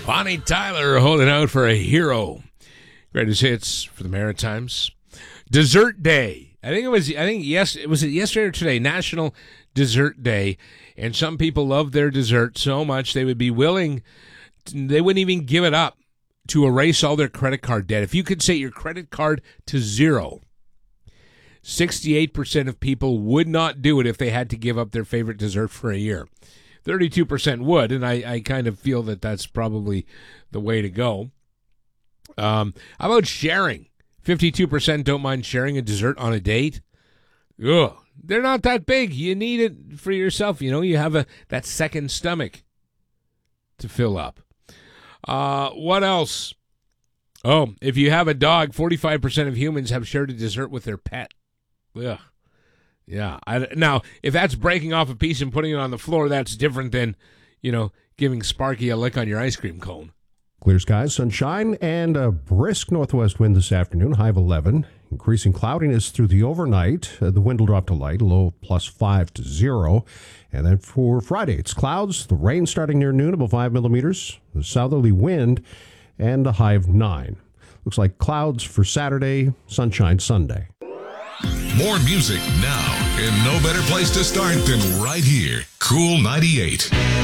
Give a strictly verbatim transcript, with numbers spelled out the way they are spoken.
Bonnie Tyler holding out for a hero. Greatest hits for the Maritimes. Dessert Day. I think it was. I think yes. It was it yesterday or today. National Dessert Day, and some people love their dessert so much they would be willing. To, they wouldn't even give it up to erase all their credit card debt. If you could set your credit card to zero, sixty-eight percent of people would not do it if they had to give up their favorite dessert for a year. thirty-two percent would, and I, I kind of feel that that's probably the way to go. Um, how about sharing? fifty-two percent don't mind sharing a dessert on a date. Ugh, they're not that big. You need it for yourself. You know, you have a that second stomach to fill up. Uh, what else? Oh, if you have a dog, forty-five percent of humans have shared a dessert with their pet. Ugh. Yeah. I, now, if that's breaking off a piece and putting it on the floor, that's different than, you know, giving Sparky a lick on your ice cream cone. Clear skies, sunshine, and a brisk northwest wind this afternoon, high of eleven. Increasing cloudiness through the overnight. Uh, the wind will drop to light, low plus five to zero. And then for Friday, it's clouds, the rain starting near noon, about five millimeters, the southerly wind, and a high of nine. Looks like clouds for Saturday, sunshine Sunday. More music now, and no better place to start than right here. Cool ninety-eight.